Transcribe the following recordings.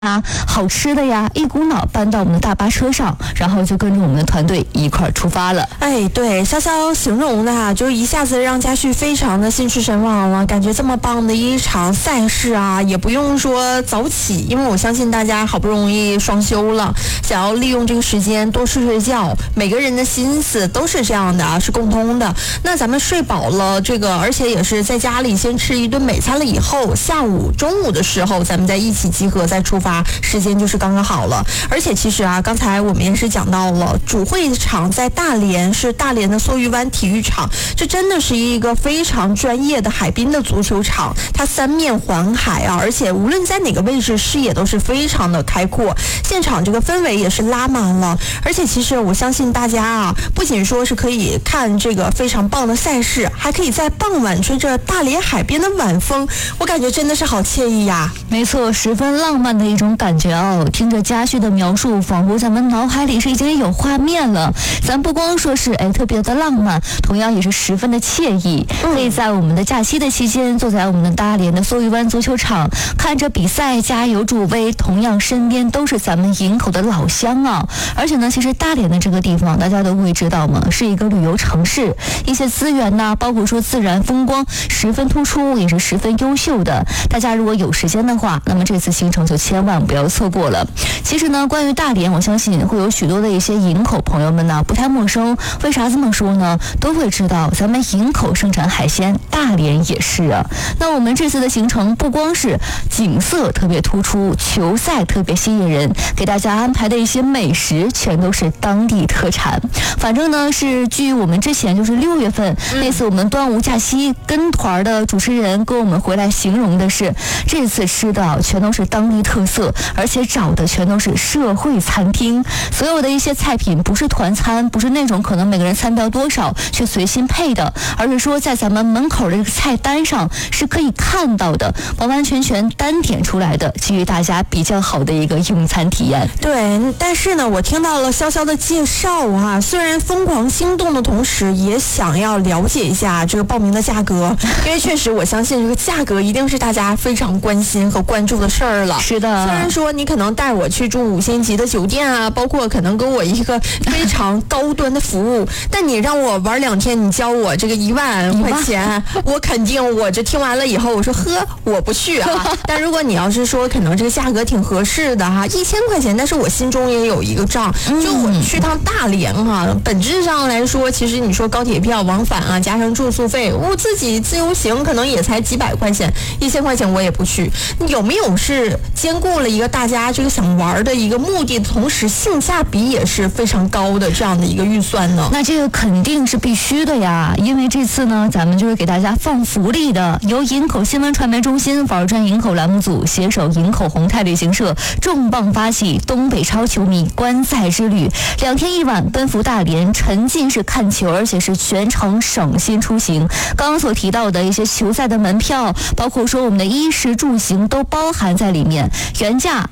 好吃的呀，一股脑搬到我们的大巴车上，然后就跟着我们的团队一块儿出发了。 哎，对，潇潇形容的就一下子让嘉旭非常的心驰神往了，感觉这么棒的一场赛事啊，也不用说早起，因为我相信大家好不容易双休了，想要利用这个时间多睡睡觉，每个人的心思都是这样的啊，是共通的。那咱们睡饱了这个，而且也是在家里先吃一顿美餐了以后，下午中午的时候咱们再一起集合再出发，时间就是刚刚好了。而且其实啊，刚才我们也是讲到了，主会场在大连，是大连的梭玉湾体育场，这真的是一个非常专业的海滨的足球场，它三面环海啊，而且无论在哪个位置视野都是非常的开阔，现场这个氛围也是拉满了。而且其实我相信大家啊，不仅说是可以看这个非常棒的赛事，还可以在傍晚吹着大连海边的晚风，我感觉真的是好惬意呀。 没错，十分浪漫的一种感觉哦。听着嘉旭的描述，仿佛咱们脑海里是已经有画面了。咱不光说是特别的浪漫，同样也是十分的惬意。可以在我们的假期的期间，坐在我们的大连的梭玉湾足球场，看着比赛，加油助威。同样身边都是咱们营口的老乡啊。而且呢，其实大连的这个地方大家都会知道嘛，是一个旅游城市，一些资源呢，包括说自然风光十分突出，也是十分优秀的。大家如果有时间的话，那么这次行程就千万不要错过了。其实呢，关于大连，我相信会有许多的一些营口朋友们呢不太陌生。为啥这么说呢？都会知道咱们营口盛产海鲜，大连也是啊。那我们这次的行程不光是景色特别突出，球赛特别吸引人，给大家安排的一些美食全都是当地特产。反正呢，是据我们之前就是6月份那次我们端午假期跟团的主持人跟我们回来形容的是，这次吃的全都是当地特色，而且找的全都是社会餐厅，所有的一些菜品不是团餐，不是那种可能每个人餐标多少去随心配的，而是说在咱们门口的这个菜单上是可以看到的，完完全全单点出来的，给予大家比较好的一个用餐体验。 对，但是呢，我听到了潇潇的介绍啊，虽然疯狂心动的同时，也想要了解一下这个报名的价格，因为确实我相信这个价格一定是大家非常关心和关注的事儿了。 是的， 虽然说你可能带我去住5星级的酒店啊，包括可能给我一个非常高端的服务，但你让我玩2天，你交我这个1万块钱，我肯定我这听完了以后，我说呵，我不去啊。但如果你要是说可能这个价格挺合适的哈，1000块钱，但是我心中也有一个账，就我去趟大连哈，本质上来说，其实你说高铁票往返啊，加上住宿费，我自己自由行可能也才几百块钱，1000块钱我也不去。有没有是兼顾了一个大家这个想玩的一个目的，同时性价比也是非常高的这样的一个预算呢？ 那这个肯定是必须的呀，因为这次呢，咱们就是给大家放福利的，由营口新闻传媒中心玩转营口栏目组携手营口宏泰旅行社重磅发起东北超球迷观赛之旅，2天1晚奔赴大连，沉浸式看球，而且是全程省心出行。刚刚所提到的一些球赛的门票，包括说我们的衣食住行都包含在里面，原价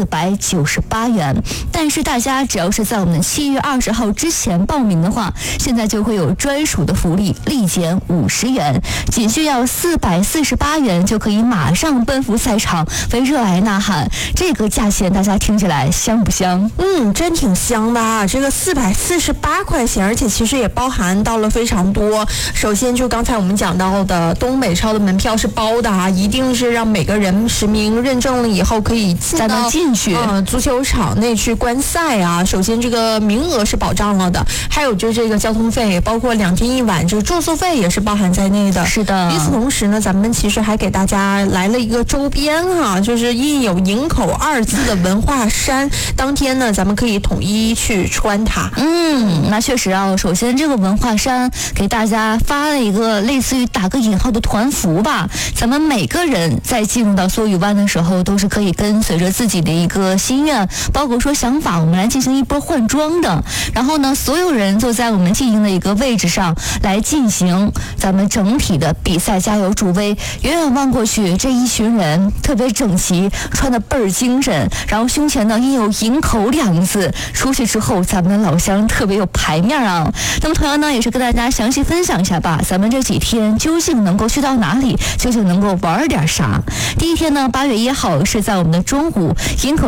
498元。但是大家只要是在我们7月20号之前报名的话，现在就会有专属的福利，立减50元，仅需要448元就可以马上奔赴赛场，为热爱呐喊。这个价钱大家听起来香不香？ 真挺香的啊！这个448块钱，而且其实也包含到了非常多。首先就刚才我们讲到的东北超的门票是包的啊，一定是让每个人实名认证了以后可以进去足球场内去观赛啊。首先这个名额是保障了的，还有就是这个交通费，包括2天1晚这个住宿费也是包含在内的。 是的。 与此同时呢，咱们其实还给大家来了一个周边啊，就是印有营口2字的文化衫，当天呢咱们可以统一去穿它。 那确实啊，首先这个文化衫给大家发了一个类似于打个引号的团服吧，咱们每个人在进入到梭玉湾的时候都是可以跟随着自己的一个心愿，包括说想法，我们来进行一波换装的。然后呢，所有人就在我们进行的一个位置上来进行咱们整体的比赛加油助威。远远望过去，这一群人特别整齐，穿的倍儿精神，然后胸前呢印有营口2个字，出去之后咱们的老乡特别有排面啊。那么同样呢，也是跟大家详细分享一下吧，咱们这几天究竟能够去到哪里，究竟能够玩点啥。第一天呢，8月1号是在我们的中午， 营口